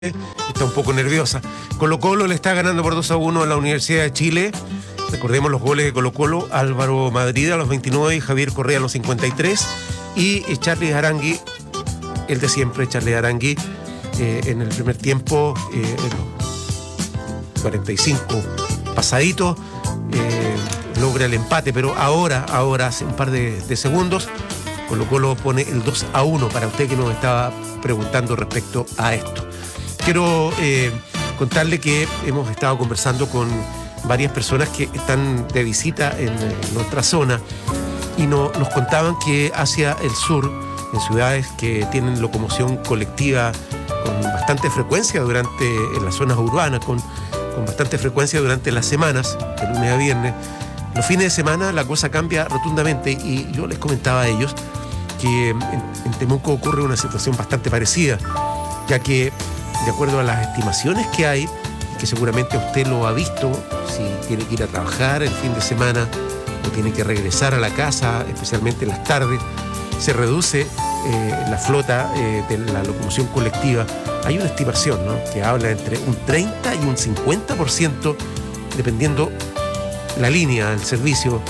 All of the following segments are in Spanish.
está un poco nerviosa. Colo-Colo le está ganando por 2-1 a la Universidad de Chile. Recordemos los goles de Colo-Colo: Álvaro Madrid a los 29 y Javier Correa a los 53. Y Charly Arangui, el de siempre, Charly Arangui, en el primer tiempo, en los 45 pasaditos, logra el empate, pero ahora, hace un par de segundos, Colo-Colo pone el 2-1 para usted que nos estaba preguntando respecto a esto. Quiero contarle que hemos estado conversando con varias personas que están de visita en nuestra zona y nos contaban que hacia el sur, en ciudades que tienen locomoción colectiva con bastante frecuencia en las zonas urbanas, con bastante frecuencia durante las semanas, de lunes a viernes, los fines de semana la cosa cambia rotundamente, y yo les comentaba a ellos que en Temuco ocurre una situación bastante parecida, ya que de acuerdo a las estimaciones que hay, que seguramente usted lo ha visto, si tiene que ir a trabajar el fin de semana o tiene que regresar a la casa, especialmente en las tardes, se reduce la flota de la locomoción colectiva. Hay una estimación, ¿no?, que habla entre un 30 y un 50%, dependiendo la línea, el servicio.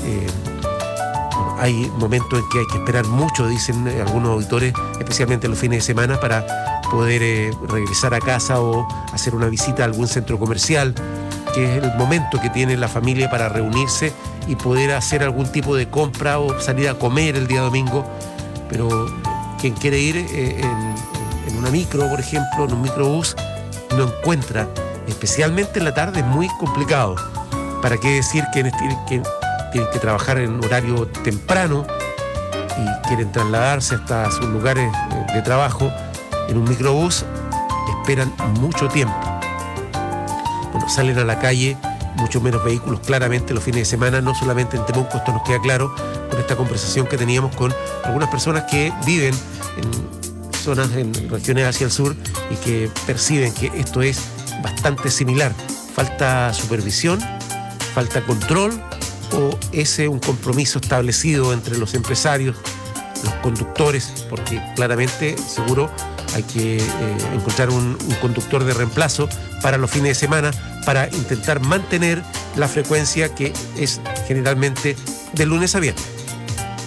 Hay momentos en que hay que esperar mucho, dicen algunos auditores, especialmente los fines de semana, para poder regresar a casa o hacer una visita a algún centro comercial, que es el momento que tiene la familia para reunirse y poder hacer algún tipo de compra o salir a comer el día domingo. Pero quien quiere ir en una micro, por ejemplo, en un microbús, no encuentra, especialmente en la tarde, es muy complicado. ¿Para qué decir que tienen que trabajar en horario temprano y quieren trasladarse hasta sus lugares de trabajo? En un microbús esperan mucho tiempo. Bueno, salen a la calle mucho menos vehículos, claramente, los fines de semana, no solamente en Temuco. Esto nos queda claro con esta conversación que teníamos con algunas personas que viven en zonas, en regiones hacia el sur, y que perciben que esto es bastante similar. Falta supervisión, falta control, o es un compromiso establecido entre los empresarios, los conductores, porque claramente, seguro, hay que encontrar un conductor de reemplazo para los fines de semana, para intentar mantener la frecuencia que es generalmente de lunes a viernes.